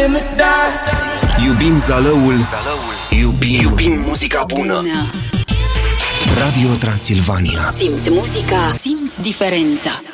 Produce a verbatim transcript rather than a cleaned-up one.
in the dark. Iubim zalăul, zalăul. Iubim, iubim muzica bună. bună. Radio Transilvania. Simți muzica, simți diferența.